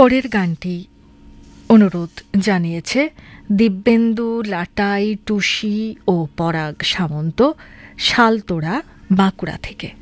পরের গানটি অনুরোধ জানিয়েছে দিব্যেন্দু লাটাই, টুসি ও পরাগ সামন্ত, শালতোড়া, বাঁকুড়া থেকে।